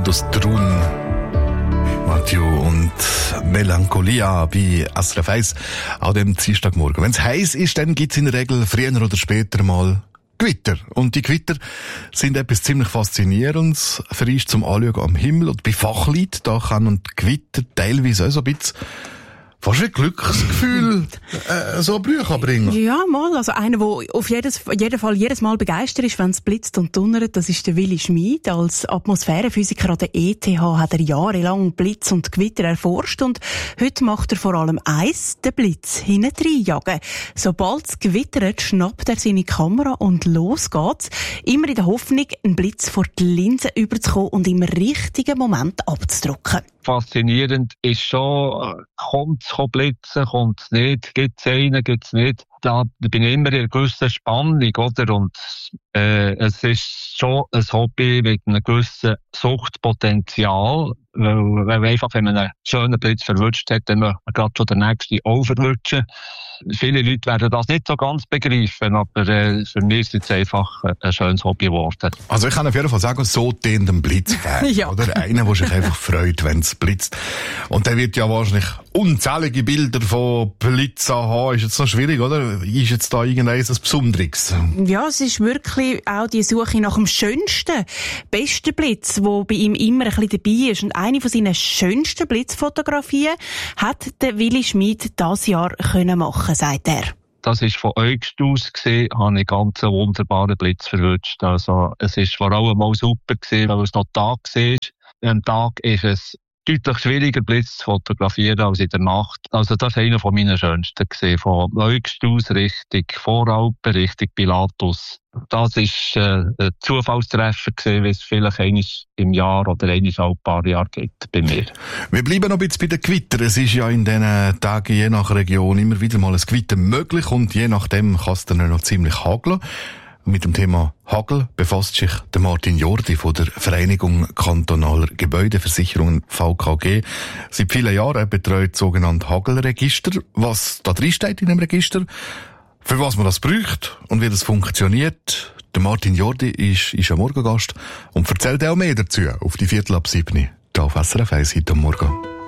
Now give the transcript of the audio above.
aus Trun. Mathieu und Melancholia bei SRF 1 an dem Dienstagmorgen. Wenn es heiß ist, dann gibt es in der Regel früher oder später mal Gewitter. Und die Gewitter sind etwas ziemlich Faszinierendes. Für uns zum Anschauen am Himmel. Und bei Fachleuten, da kann Gewitter teilweise auch so ein bisschen fast ein Glücksgefühl so ein Brüche bringen. Ja, mal. Also einer, der auf jeden Fall jedes Mal begeistert ist, wenn es blitzt und donnert, das ist der Willi Schmid. Als Atmosphärenphysiker an der ETH hat er jahrelang Blitz und Gewitter erforscht und heute macht er vor allem eins, den Blitz hintendrein jagen. Sobald es gewittert, schnappt er seine Kamera und los geht's. Immer in der Hoffnung, einen Blitz vor die Linse überzukommen und im richtigen Moment abzudrücken. Faszinierend ist schon, kommt es blitzen, kommt es nicht, gibt es einen, gibt es nicht. Da bin ich immer in einer gewissen Spannung, oder? Und es ist schon ein Hobby mit einem gewissen Suchtpotenzial, weil einfach, wenn man einen schönen Blitz verwünscht hat, dann möchte man gerade schon den nächsten auch verwünschen. Viele Leute werden das nicht so ganz begreifen, aber für mich ist es einfach ein schönes Hobby geworden. Also ich kann auf jeden Fall sagen, so den Blitzfan, ja. Oder? Einer, der sich einfach freut, wenn es blitzt. Und der wird ja wahrscheinlich unzählige Bilder von Blitzen haben. Ist jetzt noch schwierig, oder? Ist jetzt da irgendein Besonderes? Ja, es ist wirklich auch die Suche nach dem schönsten, besten Blitz, wo bei ihm immer ein bisschen dabei ist. Und eine von seinen schönsten Blitzfotografien hat der Willi Schmid dieses Jahr können machen, sagt er. Das ist von August aus gesehen, habe ich ganz einen wunderbaren Blitz verwünscht. Also, es ist vor allem mal super gewesen, weil es noch Tag war. Am Tag ist es deutlich schwieriger, Blitz zu fotografieren als in der Nacht. Also, das war einer von meinen schönsten gewesen. Von August aus Richtung Voralpen, Richtung Pilatus. Das ist ein Zufallstreffer gewesen, wie es vielleicht einmal im Jahr oder einmal alle paar Jahre gibt bei mir. Wir bleiben noch ein bisschen bei den Gewittern. Es ist ja in diesen Tagen je nach Region immer wieder mal ein Gewitter möglich und je nachdem kann es dann noch ziemlich hageln. Mit dem Thema Hagel befasst sich der Martin Jordi von der Vereinigung Kantonaler Gebäudeversicherungen VKG. Seit vielen Jahren betreut das sogenannte Hagelregister. Was da drin steht in dem Register, für was man das braucht und wie das funktioniert. Der Martin Jordi ist ein Morgengast und erzählt auch mehr dazu auf die 7:15 hier auf SRF 1 heute am Morgen.